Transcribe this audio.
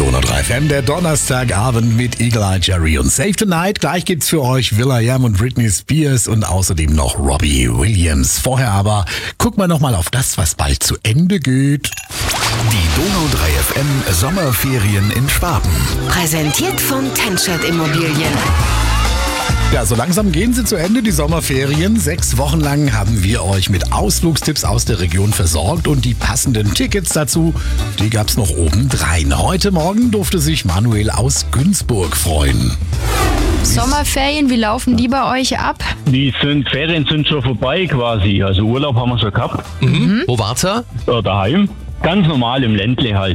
Donau 3 FM, der Donnerstagabend mit Eagle Eye Jerry und Save the Night. Gleich gibt's für euch will.i.am und Britney Spears und außerdem noch Robbie Williams. Vorher aber gucken wir nochmal auf das, was bald zu Ende geht. Die Donau 3 FM Sommerferien in Schwaben. Präsentiert von Tenschert Immobilien. Ja, so langsam gehen sie zu Ende, die Sommerferien. 6 Wochen lang haben wir euch mit Ausflugstipps aus der Region versorgt und die passenden Tickets dazu, die gab's noch obendrein. Heute Morgen durfte sich Manuel aus Günzburg freuen. Sommerferien, wie laufen die bei euch ab? Die Ferien sind schon vorbei quasi. Also Urlaub haben wir schon gehabt. Wo wart's ihr? Daheim. Ganz normal im Ländle halt.